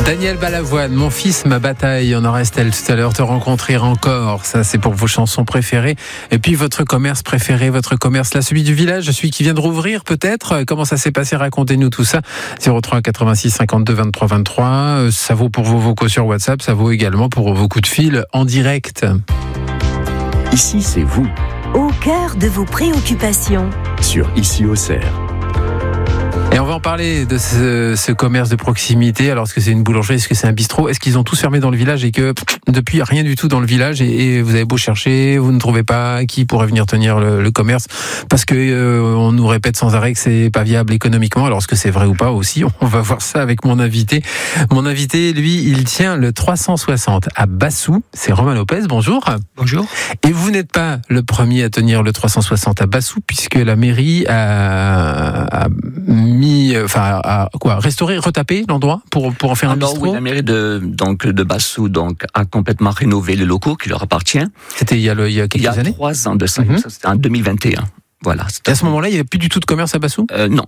Daniel Balavoine, mon fils, ma bataille. On en reste tout à l'heure, te rencontrer encore. Ça, c'est pour vos chansons préférées. Et puis, votre commerce préféré, votre commerce, là, celui du village, celui qui vient de rouvrir, peut-être. Comment ça s'est passé? Racontez-nous tout ça. 03 86 52 23 23. Ça vaut pour vos vocaux sur WhatsApp. Ça vaut également pour vos coups de fil en direct. Ici, c'est vous. Au cœur de vos préoccupations. Sur Ici Auxerre. Et on va en parler de ce commerce de proximité. Alors, est-ce que c'est une boulangerie? Est-ce que c'est un bistrot? Est-ce qu'ils ont tous fermé dans le village et que depuis, rien du tout dans le village et vous avez beau chercher, vous ne trouvez pas qui pourrait venir tenir le commerce? Parce que on nous répète sans arrêt que c'est pas viable économiquement. Alors, est-ce que c'est vrai ou pas aussi? On va voir ça avec mon invité. Mon invité, lui, il tient le 360 à Bassou. C'est Romain Lopez. Bonjour. Bonjour. Et vous n'êtes pas le premier à tenir le 360 à Bassou, puisque la mairie a restaurer, retaper l'endroit pour en faire un bistrot. Oui, la mairie de Bassou a complètement rénové les locaux qui leur appartiennent. C'était il y a quelques années. Il y a 3 ans de ça, ça c'était en 2021. Voilà. Et à ce moment-là, il n'y avait plus du tout de commerce à Bassou? Non.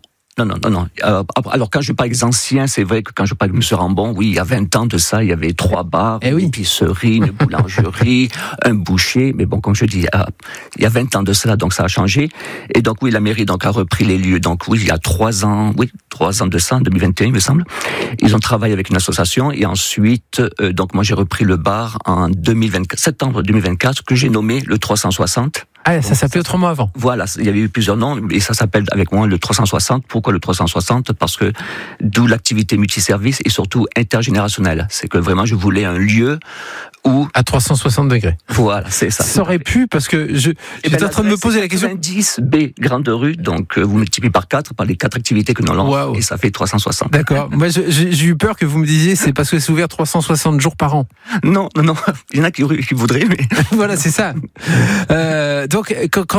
Alors quand je parle des anciens, c'est vrai que quand je parle de M. Rambon, oui, il y a 20 ans de ça, il y avait 3 bars, une épicerie, une boulangerie, un boucher. Mais bon, comme je dis, il y a 20 ans de cela, donc ça a changé. Et donc oui, la mairie a repris les lieux. Donc oui, il y a 3 ans de ça, en 2021, il me semble. Ils ont travaillé avec une association et ensuite, donc moi j'ai repris le bar en septembre 2024, que j'ai nommé le 360. Ah, ça s'appelait autrement avant. Voilà, il y avait eu plusieurs noms, et ça s'appelle avec moi le 360. Pourquoi le 360? Parce que d'où l'activité multiservice et surtout intergénérationnelle. C'est que vraiment, je voulais un lieu où... À 360 degrés. Voilà, c'est ça. Ça aurait pu, parce que j'étais en train de me poser la question. 10B, Grande Rue, donc vous multipliez par 4, par les 4 activités que nous avons, et ça fait 360. D'accord. Moi, j'ai eu peur que vous me disiez, c'est parce que c'est ouvert 360 jours par an. Non. Il y en a qui voudraient, mais... Voilà, c'est ça. Donc,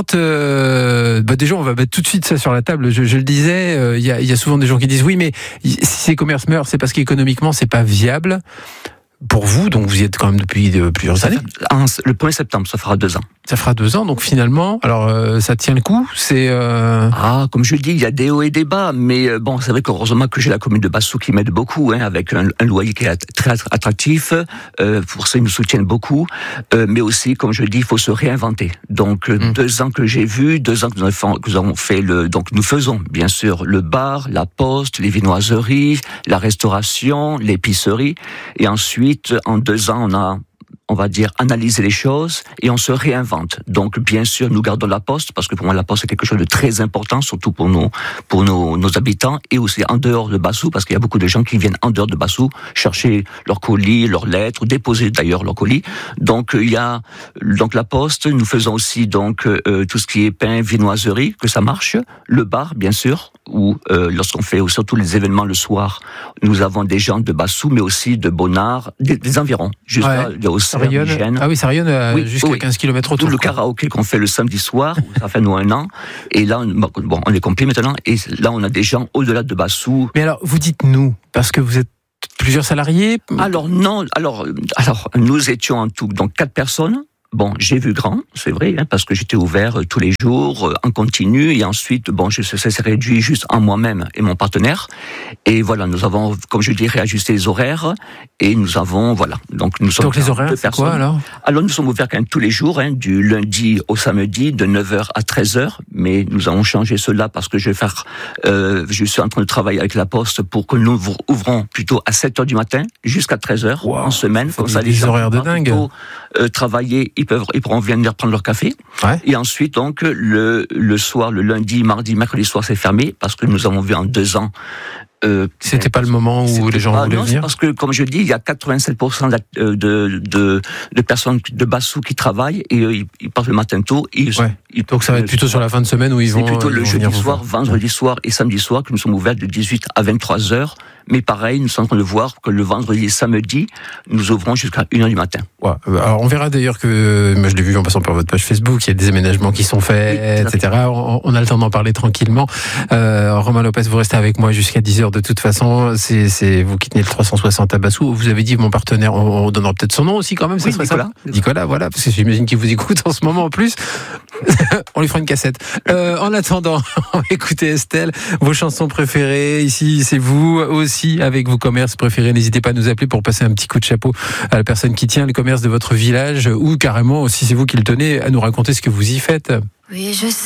déjà, on va mettre tout de suite ça sur la table. Je le disais, il y a souvent des gens qui disent oui, mais si ces commerces meurent, c'est parce qu'économiquement, c'est pas viable. Pour vous, donc vous y êtes quand même depuis plusieurs années. Le 1er septembre, ça fera 2 ans. Ça fera 2 ans, donc finalement, alors ça tient le coup. C'est comme je dis, il y a des hauts et des bas, mais bon, c'est vrai qu'heureusement que j'ai la commune de Bassou qui m'aide beaucoup, avec un loyer qui est très attractif. Pour ça, ils nous soutiennent beaucoup, mais aussi, comme je dis, il faut se réinventer. Donc 2 ans que j'ai vu, 2 ans que nous avons fait donc nous faisons bien sûr le bar, la poste, les viennoiseries, la restauration, l'épicerie, et ensuite en 2 ans on va dire, analyser les choses et on se réinvente. Donc, bien sûr, nous gardons la poste parce que pour moi, la poste est quelque chose de très important, surtout pour nos habitants et aussi en dehors de Bassou parce qu'il y a beaucoup de gens qui viennent en dehors de Bassou chercher leurs colis, leurs lettres, ou déposer d'ailleurs leurs colis. Donc, il y a la poste. Nous faisons aussi tout ce qui est pain, viennoiserie, que ça marche. Le bar, bien sûr, où lorsqu'on fait surtout les événements le soir, nous avons des gens de Bassou, mais aussi de Bonnard, des environs, juste ça rayonne. Ah oui, ça rayonne jusqu'à 15 km autour. Tout le karaoké qu'on fait le samedi soir, ça fait nous 1 an, et là, on est complet maintenant, et là, on a des gens au-delà de Bassou. Mais alors, vous dites nous, parce que vous êtes plusieurs salariés? Alors non, nous étions en tout, donc 4 personnes. Bon, j'ai vu grand, c'est vrai, parce que j'étais ouvert tous les jours, en continu, et ensuite, ça s'est réduit juste en moi-même et mon partenaire. Et voilà, nous avons, comme je dis, réajusté les horaires, et nous avons, Donc les horaires, c'est quoi alors? Alors, nous sommes ouverts quand même tous les jours, du lundi au samedi, de 9h à 13h, mais nous avons changé cela parce que je suis en train de travailler avec la Poste pour que nous ouvrons plutôt à 7h du matin, jusqu'à 13h en semaine, comme ça les gens horaires de dingue. Travailler, ils pourront venir prendre leur café. Ouais. Et ensuite, donc, le soir, le lundi, mardi, mercredi soir, c'est fermé parce que nous avons vu en 2 ans. C'était pas le moment où les gens voulaient venir? Parce que, comme je dis, il y a 87% de personnes de Bassou qui travaillent et ils partent le matin tôt. Donc ça va être plutôt sur la fin de semaine où ils vont. C'est plutôt le jeudi soir, vendredi soir et samedi soir que nous sommes ouverts de 18 à 23h. Mais pareil, nous sommes en train de voir que le vendredi et samedi, nous ouvrons jusqu'à 1h du matin. Ouais. Alors on verra d'ailleurs que, moi je l'ai vu en passant par votre page Facebook, il y a des aménagements qui sont faits, etc. On a le temps d'en parler tranquillement. Romain Lopez, vous restez avec moi jusqu'à 10h de toute façon. C'est vous qui tenez le 360 à Bassou. Vous avez dit mon partenaire, on donnera peut-être son nom aussi quand même, ça serait Nicolas. Ça. Nicolas, voilà, parce que j'imagine qu'il vous écoute en ce moment en plus. On lui fera une cassette. En attendant, on va écouter Estelle, vos chansons préférées. Ici, c'est vous aussi. aussi avec vos commerces préférés. N'hésitez pas à nous appeler pour passer un petit coup de chapeau à la personne qui tient le commerce de votre village ou carrément, si c'est vous qui le tenez, à nous raconter ce que vous y faites. Oui, je sais.